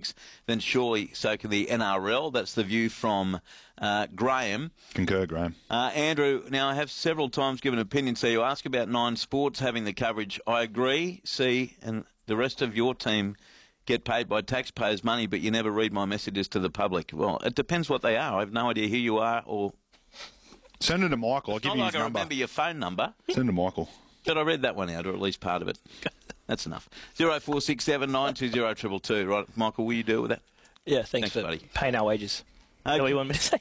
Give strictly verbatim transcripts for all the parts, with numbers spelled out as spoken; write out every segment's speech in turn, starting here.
then surely so can the N R L. That's the view from uh, Graham. Concur, Graham. Uh, Andrew, now I have several times given an opinion, so you ask about Nine Sports having the coverage. I agree, see, and the rest of your team get paid by taxpayers' money, but you never read my messages to the public. Well, it depends what they are. I have no idea who you are or... Send it to Michael. I'll it's give not you like his I number. remember your phone number. Send it to Michael. But I read that one out, or at least part of it. That's enough. zero four six seven nine two zero two two. Right, Michael, will you deal with that? Yeah, thanks, Thanks for buddy. paying our wages. Okay. Is that what you want me to say?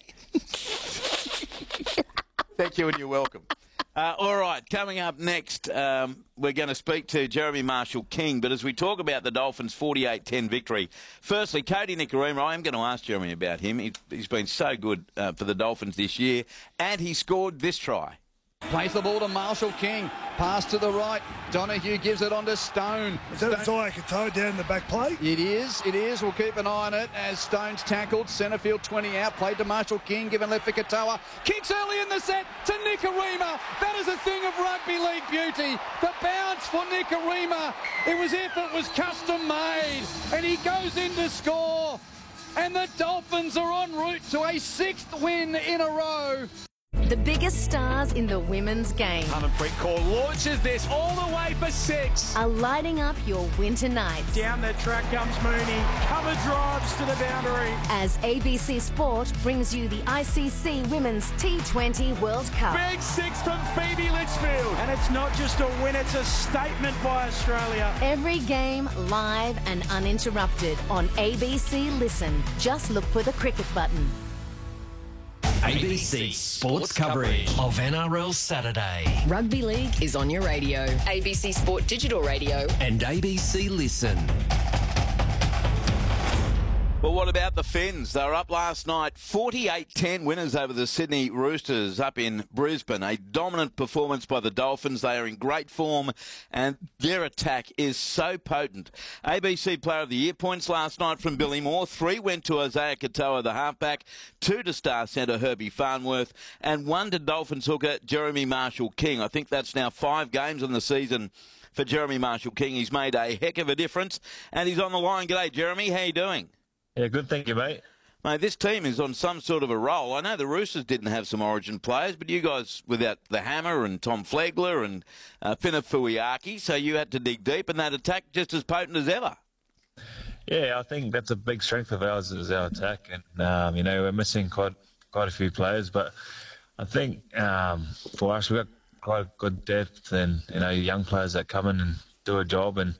Thank you, and you're welcome. Uh, all right, coming up next, um, we're going to speak to Jeremy Marshall-King. But as we talk about the Dolphins' forty-eight ten victory, firstly, Cody Nikorima, I am going to ask Jeremy about him. He, he's been so good uh, for the Dolphins this year, and he scored this try. Plays the ball to Marshall-King. Pass to the right. Donahue gives it on to Stone. Is that Stone- Isaiah Katoa down the back play? It is, it is. We'll keep an eye on it as Stone's tackled. Centrefield twenty out. Played to Marshall-King. Given left for Katoa. Kicks early in the set to Nikorima. That is a thing of rugby league beauty. The bounce for Nikorima. It was if it was custom made. And he goes in to score. And the Dolphins are en route to a sixth win in a row. The biggest stars in the women's game Harmanpreet Kaur launches this all the way for six. are lighting up your winter nights. Down the track comes Mooney. Cover drives to the boundary. As A B C Sport brings you the I C C Women's T twenty World Cup. Big six from Phoebe Litchfield. And it's not just a win, it's a statement by Australia. Every game live and uninterrupted on A B C Listen. Just look for the cricket button. A B C Sports coverage of N R L Saturday. Rugby League is on your radio. A B C Sport Digital Radio. And A B C Listen. Well, what about the Fens? They were up last night, forty-eight ten winners over the Sydney Roosters up in Brisbane. A dominant performance by the Dolphins. They are in great form and their attack is so potent. A B C Player of the Year points last night from Billy Moore. Three went to Isaiah Katoa, the halfback, two to star centre Herbie Farnworth, and one to Dolphins hooker Jeremy Marshall-King. I think that's now five games in the season for Jeremy Marshall-King. He's made a heck of a difference and he's on the line. G'day, Jeremy. How you doing? Yeah, good, thank you, mate. Mate, this team is on some sort of a roll. I know the Roosters didn't have some origin players, but you guys, without the Hammer and Tom Flegler and uh, Fina Fuiaki, so you had to dig deep, and that attack just as potent as ever. Yeah, I think that's a big strength of ours is our attack, and um, you know we're missing quite quite a few players, but I think um, for us we've got quite good depth and you know young players that come in and do a job, and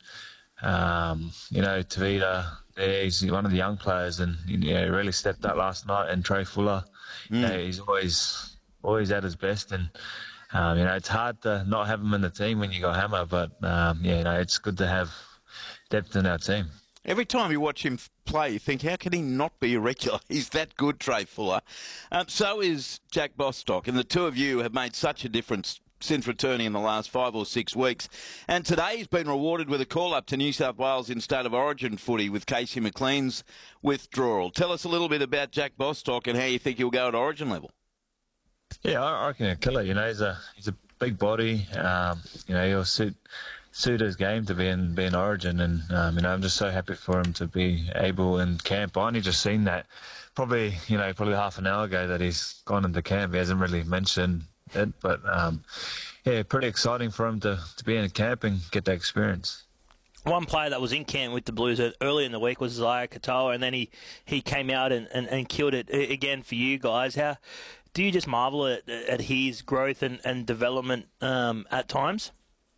um, you know Tavita. Yeah, he's one of the young players, and you know, really stepped up last night. And Trey Fuller, mm. you know, he's always always at his best, and um, you know it's hard to not have him in the team when you got Hammer. But um, yeah, you know, it's good to have depth in our team. Every time you watch him play, you think, how can he not be a regular? He's that good, Trey Fuller. Um, so is Jack Bostock, and the two of you have made such a difference since returning in the last five or six weeks. And today he's been rewarded with a call-up to New South Wales in State of Origin footy with Casey McLean's withdrawal. Tell us a little bit about Jack Bostock and how you think he'll go at Origin level. Yeah, I reckon he'll kill it. You know, he's a he's a big body. Um, you know, he'll suit suit his game to be in be in Origin, and um, you know, I'm just so happy for him to be able in camp. I only just seen that probably you know probably half an hour ago that he's gone into camp. He hasn't really mentioned it, but um, yeah, pretty exciting for him to, to be in camp and get that experience. One player that was in camp with the Blues early in the week was Isaiah Katoa, and then he, he came out and, and, and killed it again for you guys. How do you just marvel at, at his growth and, and development um, at times?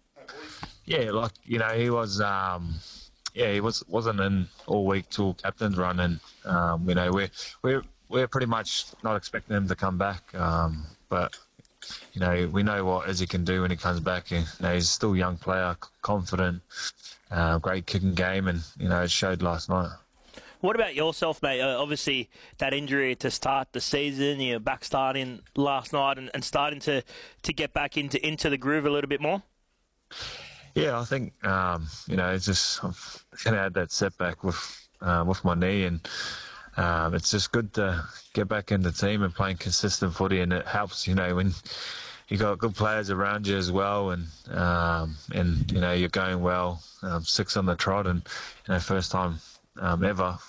Yeah, like you know, he was um, yeah, he was wasn't in all week till captain's run, and um, you know we're we're we're pretty much not expecting him to come back, um, but. You know, we know what Izzy can do when he comes back. You know, he's still a young player, confident, uh, great kicking game, and, you know, it showed last night. What about yourself, mate? Uh, obviously, that injury to start the season, you're back starting last night and, and starting to, to get back into, into the groove a little bit more? Yeah, I think, um, you know, it's just, I've kind of had that setback with, uh, with my knee, and Um, it's just good to get back in the team and playing consistent footy, and it helps, you know, when you got good players around you as well, and um, and you know you're going well, um, six on the trot, and you know first time um, ever